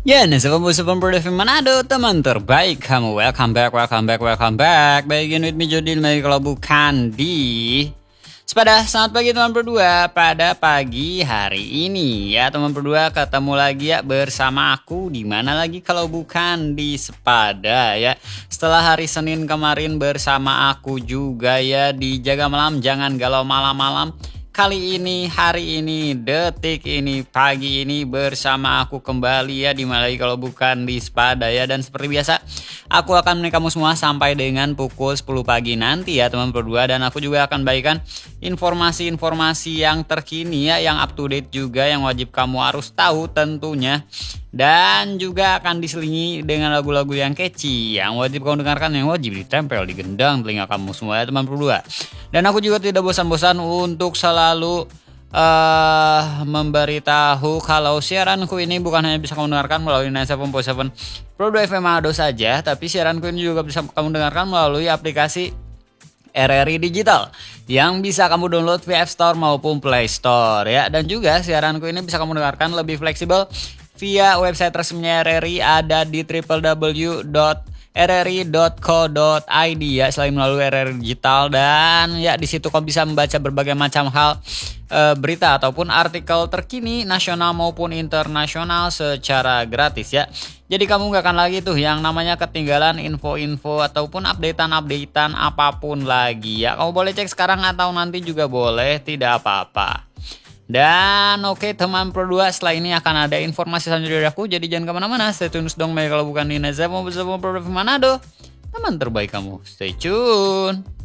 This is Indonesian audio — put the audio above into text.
Ya, Nasabah Produk Manado, teman terbaik kamu. Welcome back. Begin with me Jodil, kalau bukan di Sepada. Selamat pagi teman berdua. Pada pagi hari ini ya teman berdua, ketemu lagi ya bersama aku. Di mana lagi kalau bukan di Sepada ya. Setelah hari Senin kemarin bersama aku juga ya di Jaga Malam Jangan Galau Malam-malam. Kali ini, hari ini, detik ini, pagi ini bersama aku kembali ya, dimana lagi kalau bukan di Sepada ya. Dan seperti biasa, aku akan menemani kamu semua sampai dengan pukul 10 pagi nanti ya teman berdua. Dan aku juga akan bagikan informasi-informasi yang terkini ya, yang up to date juga, yang wajib kamu harus tahu tentunya. Dan juga akan diselingi dengan lagu-lagu yang catchy, yang wajib kamu dengarkan, yang wajib ditempel di gendang telinga kamu semua ya teman berdua. Dan aku juga tidak bosan-bosan untuk selalu memberitahu kalau siaranku ini bukan hanya bisa kamu dengarkan melalui 97.7 Pro FM Manado saja, tapi siaranku ini juga bisa kamu dengarkan melalui aplikasi RRI Digital yang bisa kamu download via App Store maupun Play Store ya. Dan juga siaranku ini bisa kamu dengarkan lebih fleksibel via website resminya RRI, ada di www.rri.co.id ya, selain melalui RRI Digital. Dan ya di situ kamu bisa membaca berbagai macam hal, berita ataupun artikel terkini nasional maupun internasional secara gratis ya. Jadi kamu nggak akan lagi tuh yang namanya ketinggalan info-info ataupun updatean apapun lagi ya. Kamu boleh cek sekarang atau nanti juga boleh, tidak apa-apa. Dan oke teman berdua, setelah ini akan ada informasi selanjutnya dari aku. Jadi jangan kemana-mana, stay tune dong kalau bukan di Nasabah Produk Manado, teman terbaik kamu. Stay tune.